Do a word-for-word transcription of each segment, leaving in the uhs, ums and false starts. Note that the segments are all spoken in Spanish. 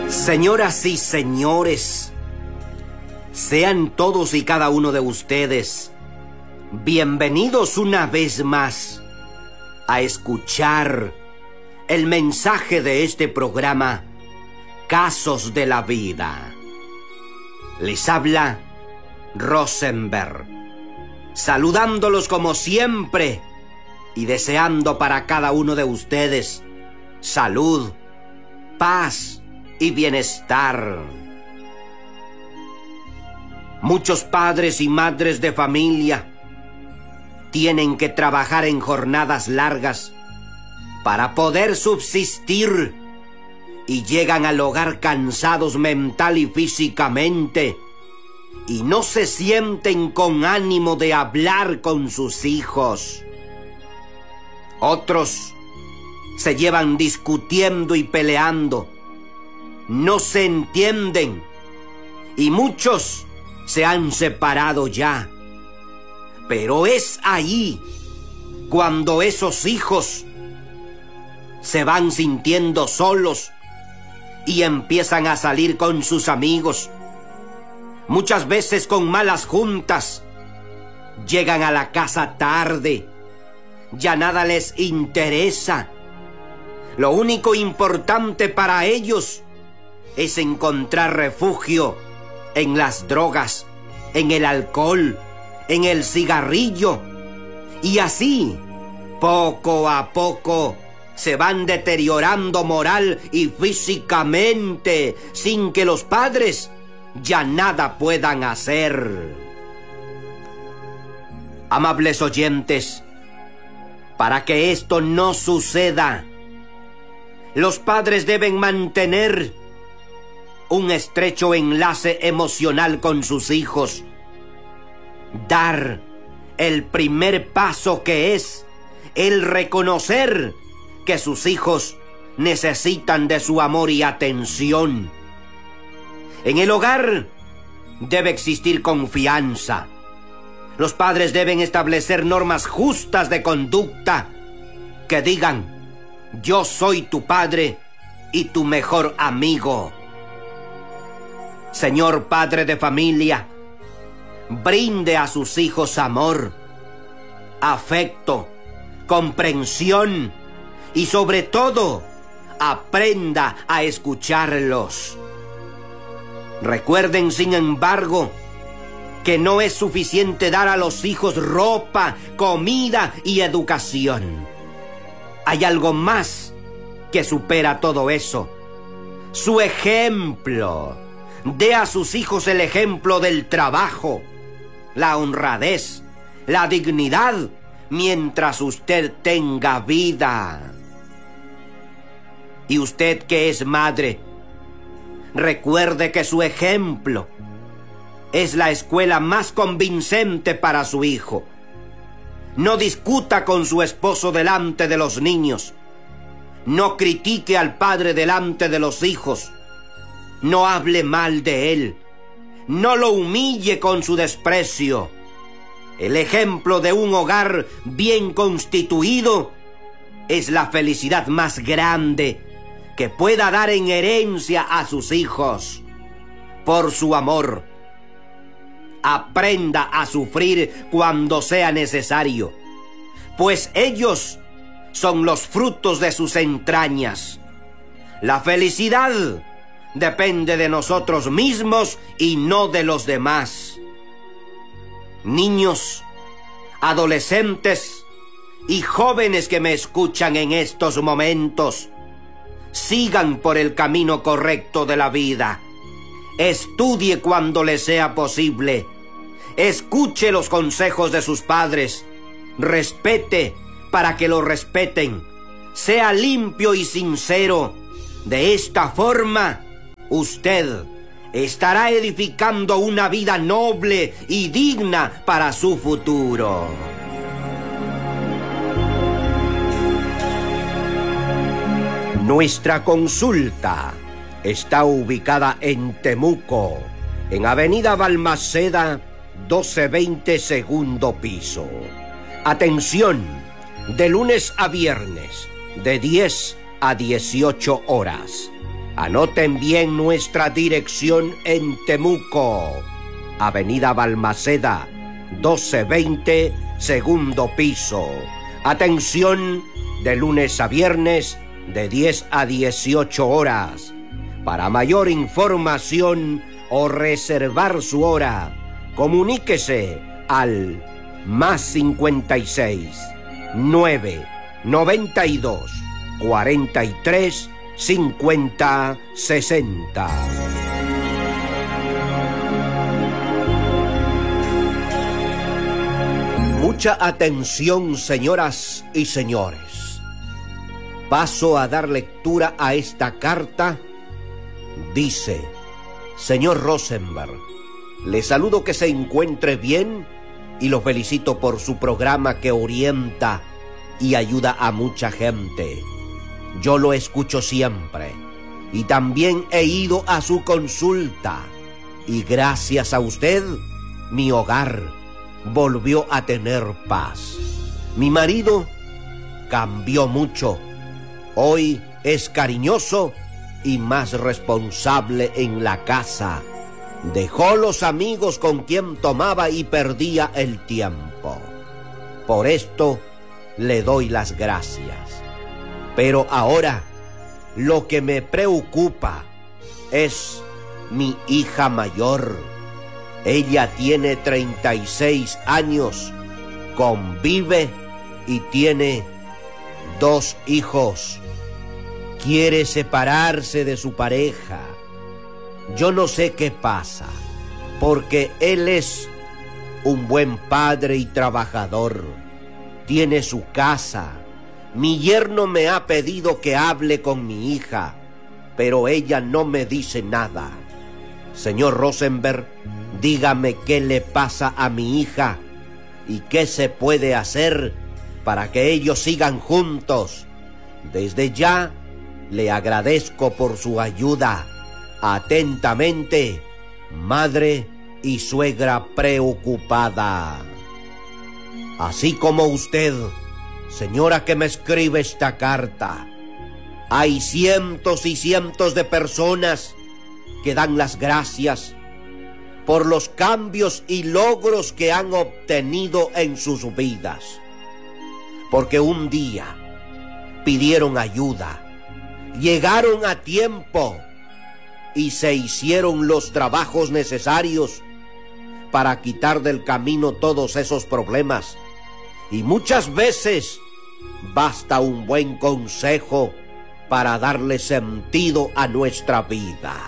Señoras y señores, sean todos y cada uno de ustedes bienvenidos una vez más a escuchar el mensaje de este programa Casos de la Vida. Les habla Rosenberg, saludándolos como siempre y deseando para cada uno de ustedes salud, paz y bienestar. Muchos padres y madres de familia tienen que trabajar en jornadas largas para poder subsistir y llegan al hogar cansados mental y físicamente y no se sienten con ánimo de hablar con sus hijos. Otros se llevan discutiendo y peleando, no se entienden y muchos se han separado ya. Pero es ahí cuando esos hijos se van sintiendo solos y empiezan a salir con sus amigos, muchas veces con malas juntas. Llegan a la casa tarde, ya nada les interesa. Lo único importante para ellos es encontrar refugio en las drogas, en el alcohol, en el cigarrillo. Y así, poco a poco, se van deteriorando moral y físicamente, sin que los padres ya nada puedan hacer. Amables oyentes, para que esto no suceda, los padres deben mantener un estrecho enlace emocional con sus hijos, dar el primer paso, que es el reconocer que sus hijos necesitan de su amor y atención. En el hogar debe existir confianza. Los padres deben establecer normas justas de conducta que digan: yo soy tu padre y tu mejor amigo. Señor padre de familia, brinde a sus hijos amor, afecto, comprensión y sobre todo, aprenda a escucharlos. Recuerden, sin embargo, que no es suficiente dar a los hijos ropa, comida y educación. Hay algo más que supera todo eso: su ejemplo. Dé a sus hijos el ejemplo del trabajo, la honradez, la dignidad, mientras usted tenga vida. Y usted, que es madre, recuerde que su ejemplo es la escuela más convincente para su hijo. No discuta con su esposo delante de los niños. No critique al padre delante de los hijos. No hable mal de él. No lo humille con su desprecio. El ejemplo de un hogar bien constituido es la felicidad más grande que pueda dar en herencia a sus hijos. Por su amor, aprenda a sufrir cuando sea necesario, pues ellos son los frutos de sus entrañas. La felicidad depende de nosotros mismos y no de los demás. Niños, adolescentes y jóvenes que me escuchan en estos momentos, sigan por el camino correcto de la vida. Estudie cuando le sea posible. Escuche los consejos de sus padres. Respete para que lo respeten. Sea limpio y sincero. De esta forma, usted estará edificando una vida noble y digna para su futuro. Nuestra consulta está ubicada en Temuco, en Avenida Balmaceda, doce veinte, segundo piso. Atención, de lunes a viernes, de diez a dieciocho horas. Anoten bien nuestra dirección en Temuco, Avenida Balmaceda, doce veinte, segundo piso. Atención, de lunes a viernes, de diez a dieciocho horas. Para mayor información o reservar su hora, comuníquese al más cincuenta y seis, nueve, noventa y dos, cuarenta y tres, cincuenta, sesenta. Mucha atención, señoras y señores. Paso a dar lectura a esta carta. Dice: señor Rosenberg, le saludo, que se encuentre bien y lo felicito por su programa que orienta y ayuda a mucha gente. Yo lo escucho siempre y también he ido a su consulta, y gracias a usted mi hogar volvió a tener paz. Mi marido cambió mucho. Hoy es cariñoso y más responsable en la casa. Dejó los amigos con quien tomaba y perdía el tiempo. Por esto le doy las gracias. Pero ahora lo que me preocupa es mi hija mayor. Ella tiene treinta y seis años, convive y tiene dos hijos. Quiere separarse de su pareja. Yo no sé qué pasa, porque él es un buen padre y trabajador. Tiene su casa. Mi yerno me ha pedido que hable con mi hija, pero ella no me dice nada. Señor Rosenberg, dígame qué le pasa a mi hija y qué se puede hacer para que ellos sigan juntos. Desde ya le agradezco por su ayuda. Atentamente, madre y suegra preocupada. Así como usted, señora que me escribe esta carta, hay cientos y cientos de personas que dan las gracias por los cambios y logros que han obtenido en sus vidas. Porque un día pidieron ayuda, llegaron a tiempo y se hicieron los trabajos necesarios para quitar del camino todos esos problemas. Y muchas veces basta un buen consejo para darle sentido a nuestra vida.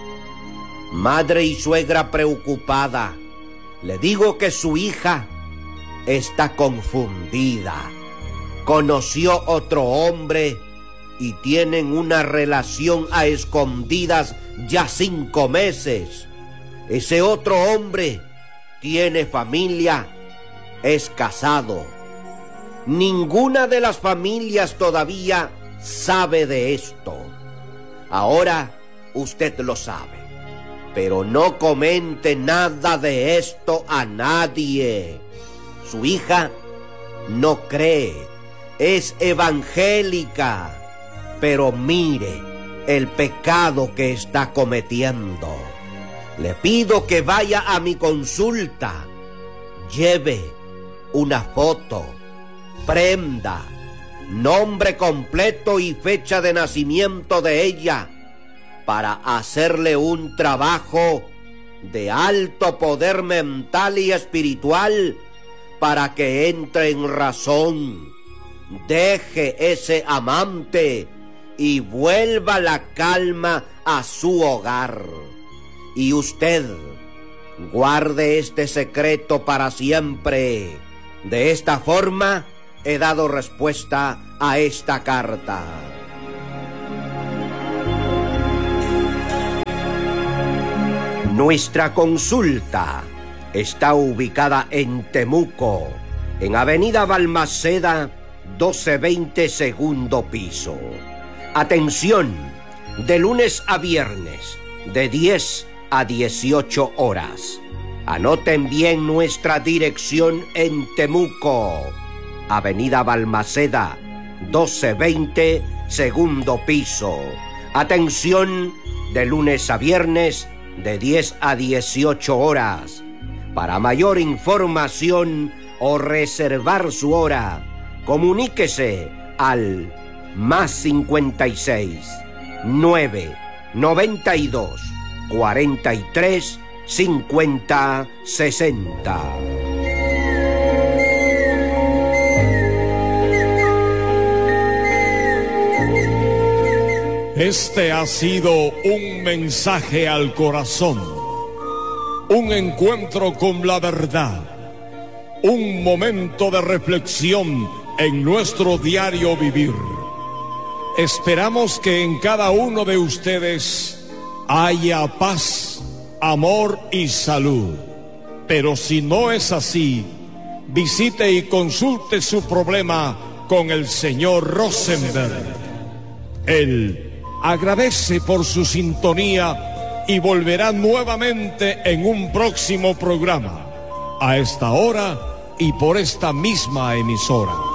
Madre y suegra preocupada, le digo que su hija está confundida. Conoció otro hombre y tienen una relación a escondidas ya cinco meses. Ese otro hombre tiene familia, es casado. Ninguna de las familias todavía sabe de esto. Ahora usted lo sabe, pero no comente nada de esto a nadie. Su hija no cree, es evangélica, pero mire el pecado que está cometiendo. Le pido que vaya a mi consulta, lleve una foto, prenda, nombre completo y fecha de nacimiento de ella, para hacerle un trabajo de alto poder mental y espiritual, para que entre en razón, deje ese amante y vuelva la calma a su hogar. Y usted guarde este secreto para siempre. De esta forma he dado respuesta a esta carta. Nuestra consulta está ubicada en Temuco, en Avenida Balmaceda, doce veinte, segundo piso. Atención, de lunes a viernes, de diez a dieciocho horas. Anoten bien nuestra dirección en Temuco, Avenida Balmaceda, doce veinte, segundo piso. Atención, de lunes a viernes, de diez a dieciocho horas. Para mayor información o reservar su hora, comuníquese al más cincuenta y seis, nueve, noventa y dos, cuarenta y tres, cincuenta, sesenta. Este ha sido un mensaje al corazón, un encuentro con la verdad, un momento de reflexión en nuestro diario vivir. Esperamos que en cada uno de ustedes haya paz, amor y salud. Pero si no es así, visite y consulte su problema con el señor Rosenberg. Él agradece por su sintonía y volverá nuevamente en un próximo programa, a esta hora y por esta misma emisora.